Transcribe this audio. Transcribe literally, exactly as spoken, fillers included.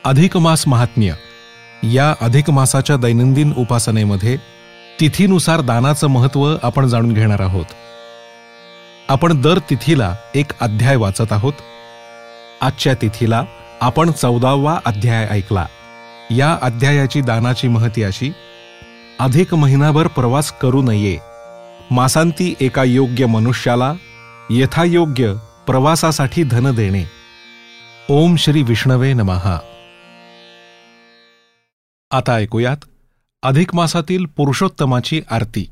अधिक मास महात्म्य या अधिक मासाच्या दैनंदिन उपासनेमध्ये तिथीनुसार दानाचं महत्त्व आपण जाणून घेणार आहोत. आपण दर तिथीला एक अध्याय वाचत आहोत. आजच्या तिथीला आपण चौदावा अध्याय ऐकला. या अध्यायाची दानाची महती अशी: अधिक महिनाभर प्रवास करू नये, मासांती एका योग्य मनुष्याला यथायोग्य प्रवासासाठी धन देणे. ओम श्री विष्णवे नमः. आता ऐकूयात अधिक मासातील पुरुषोत्तमाची आरती.